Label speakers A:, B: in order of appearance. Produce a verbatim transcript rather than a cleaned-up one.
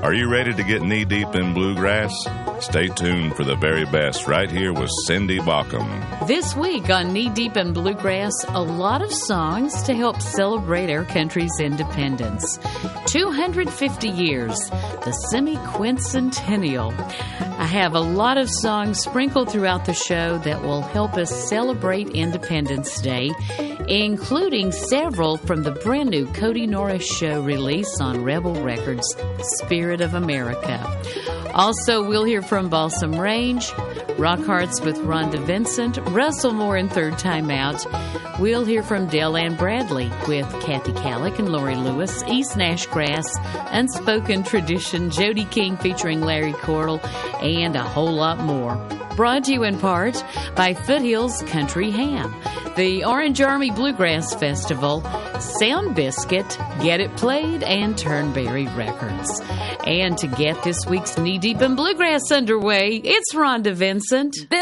A: Are you ready to get knee-deep in bluegrass? Stay tuned for the very best right here with Cindy Baucom.
B: This week on Knee Deep in Bluegrass, a lot of songs to help celebrate our country's independence. two hundred fifty years, the semi-quincentennial. I have a lot of songs sprinkled throughout the show that will help us celebrate Independence Day, including several from the brand new Cody Norris Show release on Rebel Records, Spirit of America. Also, we'll hear from Balsam Range, Rock Hearts with Rhonda Vincent, Russell Moore in Third Time Out. We'll hear from Dell Ann Bradley with Kathy Kallick and Lori Lewis, East Nash Grass, Unspoken Tradition, Jody King featuring Larry Cordell, and a whole lot more. Brought to you in part by Foothills Country Ham, the Orange Army Bluegrass Festival, Sound Biscuit, Get It Played, and Turnberry Records. And to get this week's Knee Deep in Bluegrass underway, it's Rhonda Vincent.